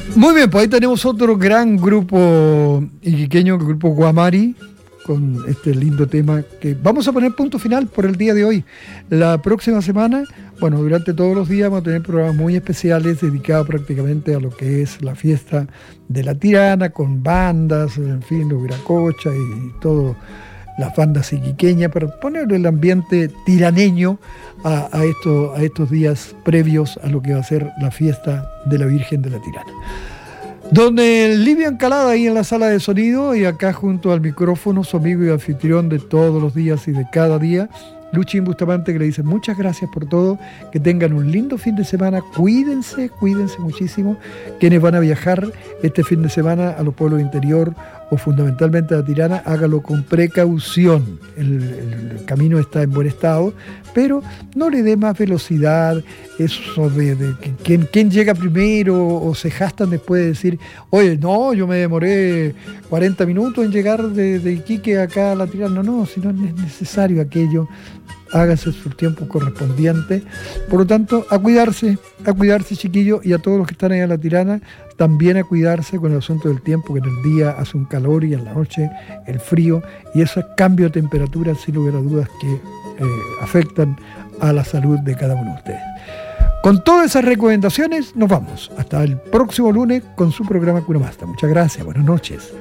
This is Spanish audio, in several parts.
Muy bien, pues ahí tenemos otro gran grupo iquiqueño, el grupo Guamari, con este lindo tema que vamos a poner punto final por el día de hoy. La próxima semana, bueno, durante todos los días vamos a tener programas muy especiales dedicados prácticamente a lo que es la fiesta de la Tirana, con bandas, en fin, los Viracocha y todo, las bandas iquiqueñas, para poner el ambiente tiraneño a estos días previos a lo que va a ser la fiesta de la Virgen de la Tirana. Don Livio Encalada ahí en la sala de sonido, y acá junto al micrófono su amigo y anfitrión de todos los días y de cada día, Luchín Bustamante, que le dice muchas gracias por todo, que tengan un lindo fin de semana, cuídense muchísimo, quienes van a viajar este fin de semana a los pueblos interior o fundamentalmente a la Tirana, hágalo con precaución, el camino está en buen estado, pero no le dé más velocidad, eso de quién llega primero, o se jastan después de decir, oye, no, yo me demoré 40 minutos en llegar de Iquique acá a la Tirana, no, si no es necesario aquello, hágase su tiempo correspondiente. Por lo tanto, a cuidarse chiquillos, y a todos los que están ahí en la Tirana, también a cuidarse con el asunto del tiempo, que en el día hace un calor y en la noche el frío, y ese cambio de temperatura, sin lugar a dudas, que afectan a la salud de cada uno de ustedes. Con todas esas recomendaciones, nos vamos. Hasta el próximo lunes con su programa Hakuna Matata. Muchas gracias, buenas noches.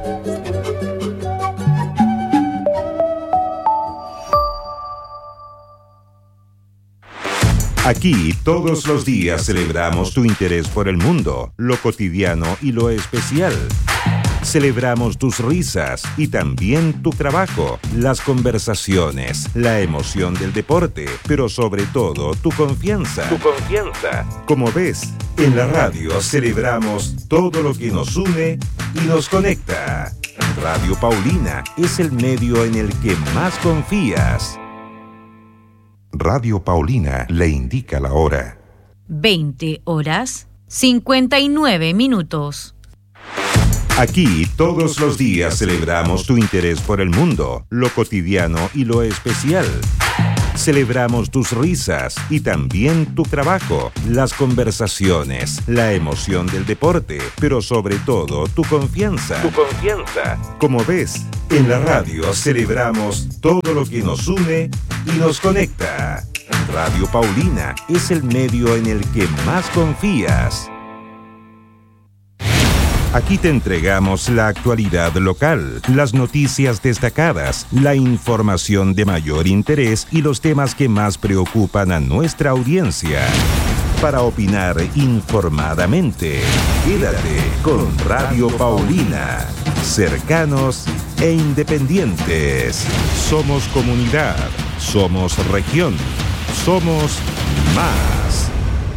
Aquí todos los días celebramos tu interés por el mundo, lo cotidiano y lo especial. Celebramos tus risas y también tu trabajo, las conversaciones, la emoción del deporte, pero sobre todo tu confianza. Como ves, en la radio celebramos todo lo que nos une y nos conecta. Radio Paulina es el medio en el que más confías. Radio Paulina le indica la hora. 20:59. Aquí todos los días celebramos tu interés por el mundo, lo cotidiano y lo especial. Celebramos tus risas y también tu trabajo, las conversaciones, la emoción del deporte, pero sobre todo tu confianza. Como ves, en la radio celebramos todo lo que nos une y nos conecta. Radio Paulina es el medio en el que más confías. Aquí te entregamos la actualidad local, las noticias destacadas, la información de mayor interés y los temas que más preocupan a nuestra audiencia. Para opinar informadamente, quédate con Radio Paulina. Cercanos e independientes. Somos comunidad, somos región, somos más.